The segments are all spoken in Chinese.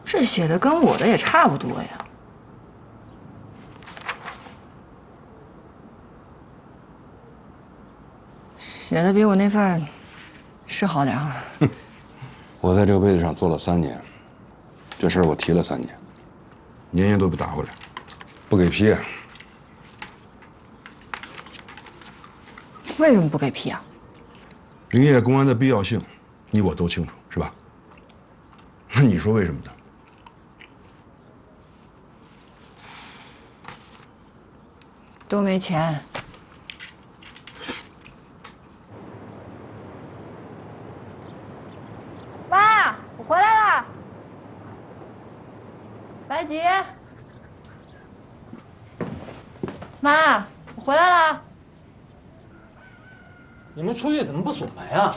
这写的跟我的也差不多呀。写的比我那份是好点啊。 我在这个位子上坐了3年，这事儿我提了3年，年年都被打回来，不给批。 为什么不给批啊？ 营业公安的必要性，你我都清楚，是吧？那你说为什么呢？ 都没钱。妈，我回来了。白吉，妈，我回来了。 你们出去怎么不锁门啊？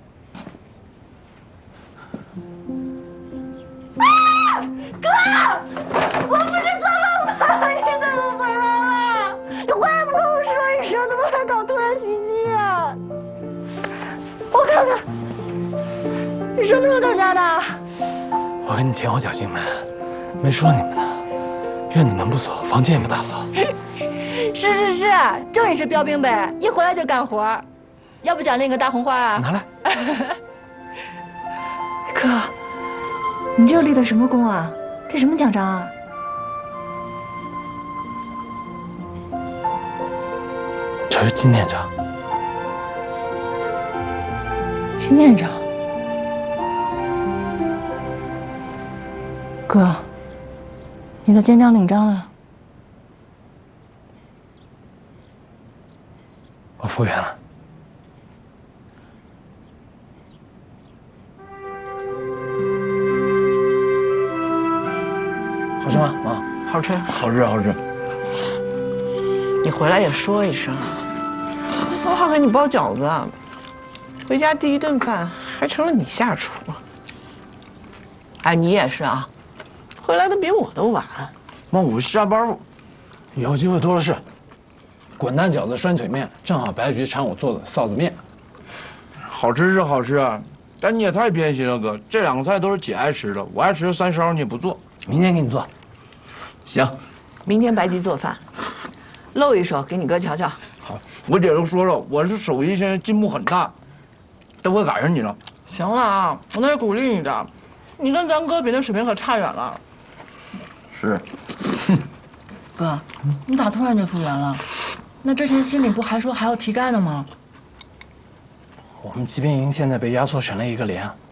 哥，我不是做梦吧？你怎么回来了？你回来不跟我说一声，怎么还搞突然袭击啊？我看看，你什么时候到家的？ 我跟你前后脚进门，没说你们呢。院子门不锁，房间也不打扫。 是，就你是标兵呗，一回来就干活。要不奖励你个大红花啊？ 拿来。 哥，你这立的什么功啊？这什么奖章啊？ 这是纪念章。 纪念章。哥，你的肩章领章了。 我复原了。好吃吗，妈？ 好吃。 好吃好吃。 你回来也说一声，我好给你包饺子。回家第一顿饭还成了你下厨。哎，你也是啊，回来的比我都晚。 妈，我下班， 以后机会多的是。滚蛋饺子、拴腿面，正好白菊馋我做的臊子面。 好吃是好吃啊，但你也太偏心了，哥。这2个菜都是姐爱吃的，我爱吃的3烧你也不做。 明天给你做。 行， 明天白吉做饭，露一手给你哥瞧瞧。 好，我姐都说了，我是手艺现在进步很大，都快赶上你了。 行了啊，我那是鼓励你的，你跟咱哥比那水平可差远了。 是。 哥，你咋突然就复原了？那之前心里不还说还要提干的吗？ 我们骑兵营现在被压缩成了1个连，